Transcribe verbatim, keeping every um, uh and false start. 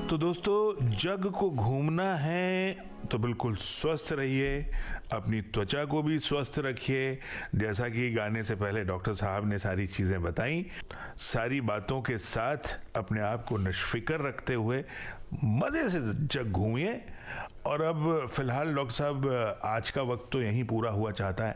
तो दोस्तों, जग को घूमना है तो बिल्कुल स्वस्थ रहिए, अपनी त्वचा को भी स्वस्थ रखिए। जैसा कि गाने से पहले डॉक्टर साहब ने सारी चीज़ें बताई, सारी बातों के साथ अपने आप को निश्फिक्र रखते हुए मज़े से जग घूमिए। और अब फिलहाल डॉक्टर साहब, आज का वक्त तो यहीं पूरा हुआ चाहता है।